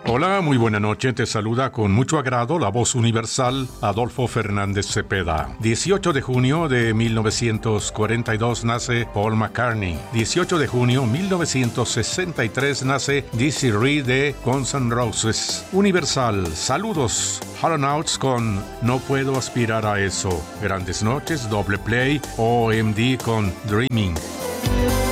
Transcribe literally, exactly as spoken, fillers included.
Hola, muy buena noche. Te saluda con mucho agrado la voz universal Adolfo Fernández Cepeda. dieciocho de junio de mil novecientos cuarenta y dos nace Paul McCartney. dieciocho de junio de mil novecientos sesenta y tres nace Dizzy Reed de Guns N' Roses. Universal, saludos. Hollow con No puedo aspirar a eso. Grandes noches, doble play, O M D con Dreaming.